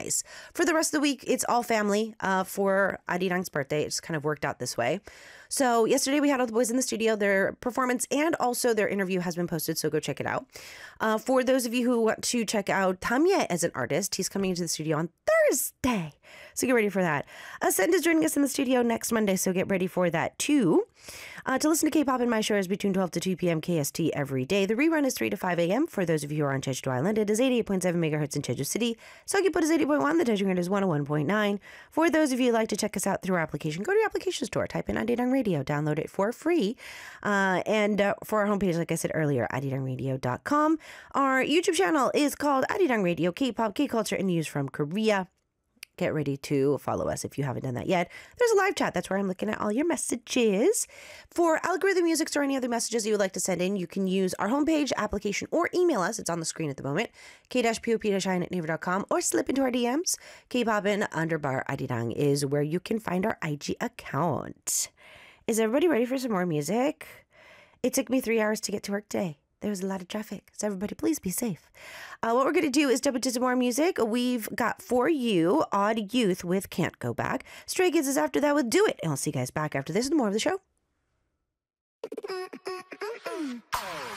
nice. For the rest of the week, it's all family for Arirang's birthday. It just kind of worked out this way. So yesterday we had all the boys in the studio. Their performance and also their interview has been posted, so go check it out. For those of you who want to check out Tamye as an artist, he's coming into the studio on Thursday. So get ready for that. Ascend is joining us in the studio next Monday, so get ready for that too. To listen to K-pop in my show is between 12 to 2 p.m. KST every day. The rerun is 3 to 5 a.m. For those of you who are on Jeju Island, it is 88.7 megahertz in Jeju City. Seogwipo is 80.1. The Daejeon is 101.9. For those of you who like to check us out through our application, go to your application store, type in Arirang Radio, download it for free. And for our homepage, like I said earlier, arirangradio.com. Our YouTube channel is called Arirang Radio, K-pop, K-culture, and news from Korea. Get ready to follow us if you haven't done that yet. There's a live chat. That's where I'm looking at all your messages. For algorithm music or any other messages you would like to send in, you can use our homepage, application, or email us. It's on the screen at the moment. k-pop-shine@naver.com or slip into our DMs. Kpopin_Arirang is where you can find our IG account. Is everybody ready for some more music? It took me 3 hours to get to work today. There was a lot of traffic, so everybody please be safe. What we're going to do is jump into some more music. We've got for you Odd Youth with Can't Go Back. Stray Kids is after that with Do It. And I'll see you guys back after this with more of the show.